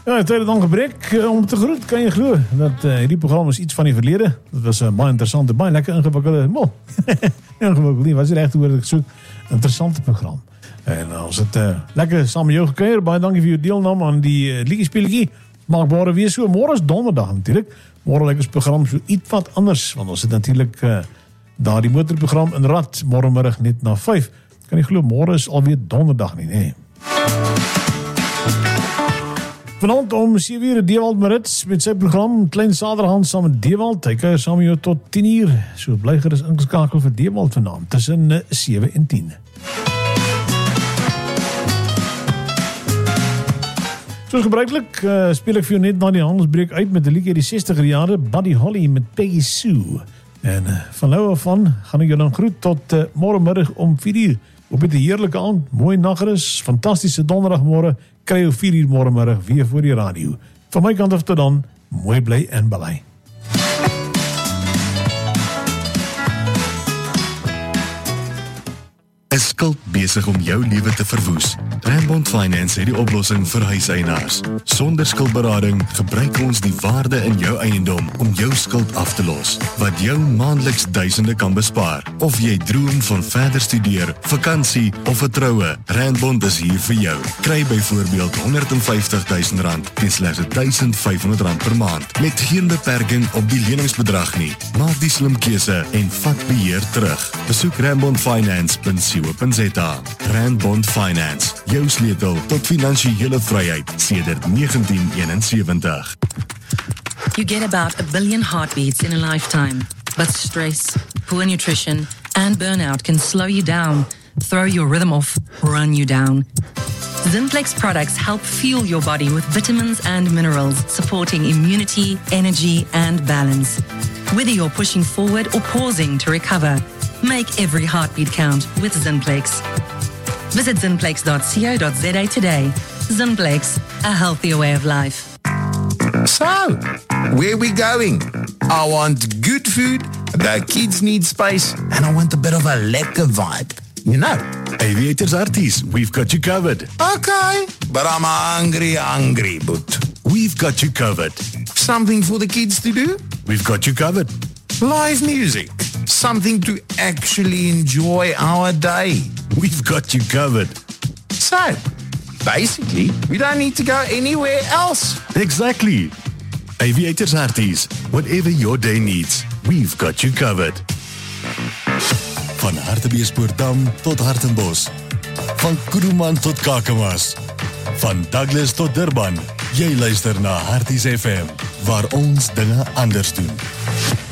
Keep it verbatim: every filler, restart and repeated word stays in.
Ja, het het dan gebrek uh, om te groet, kan je glo. Dat uh, die programma is iets van die verlede. Dat was een uh, baie interessante, baie lekker ingewikkelde, mal. ingewikkeld nie, was die rechte woord ek soek. Interessante programma. En uh, ons het uh, lekker saam met jou gekuier. Baie dankie vir jou deelname aan die uh, liedjiespeletjie. Maakbare weer so. Môre is donderdag natuurlijk. Môre lekker is program so iets wat anders. Want ons het natuurlijk uh, daar die motorprogram in Rad. Môremiddag net na vyf. Kan jy glo, môre is alweer donderdag nie, nee. Vanavond om sewe uur Dewald Marits met sy program Klein Saterhand saam met Dewald. Hy kuier saam met jou tot tien uur. So bly gerus ingeskakel vir Dewald vanavond tussen sewe en tien. Soos gebruiklik uh, speel ek vir jou net na die handelsbreek uit met 'n liedjie uit die sestiger jare, Buddy Holly met Peggy Sue. En uh, van nou af van gaan ek jou dan groet tot uh, môremiddag om vier uur. Op het 'n heerlike aand, mooi nagrus, fantastiese donderdagmôre. Kry jou vier uur môremiddag weer voor die radio. Van my kant af tot dan, mooi bly en bly. Is skuld besig om jou lewe te verwoes? Randbond Finance het die oplossing vir huiseienaars. Sonder skuldberading gebruik ons die waarde in jou eiendom om jou skuld af te los, wat jou maandeliks duisende kan bespaar. Of jy droom van verder studeer, vakansie of 'n troue, Randbond is hier vir jou. Kry byvoorbeeld honderd en vyftig duisend rand teen slegs duisend vyfhonderd rand per maand, met geen beperking op die leningsbedrag nie. Maak die slim keuse en vat beheer terug. Besoek randbond finance punt co punt za. Randbond Finance, jou sleutel tot finansiële vryheid sedert negentien eenensewentig. You get about a billion heartbeats in a lifetime, but stress, poor nutrition, and burnout can slow you down, throw your rhythm off, run you down. Zinplex products help fuel your body with vitamins and minerals, supporting immunity, energy, and balance. Whether you're pushing forward or pausing to recover, make every heartbeat count with Zinplex. Visit zinplex dot co dot za today. Zinplex, a healthier way of life. So, where we going? I want good food, the kids need space, and I want a bit of a lekker vibe. You know. Aviators Arties, we've got you covered. Okay, but I'm hungry, hungry, but We've got you covered. something for the kids to do? We've got you covered. Live music. Something to actually enjoy our day. We've got you covered. So, basically, we don't need to go anywhere else. Exactly. Aviators Arties, whatever your day needs, we've got you covered. Van Hartbeespoortdam tot Hartenbos. Van Kuruman tot Kakamas. Van Douglas tot Durban. Jy luister na Harties F M, waar ons dinge anders doen.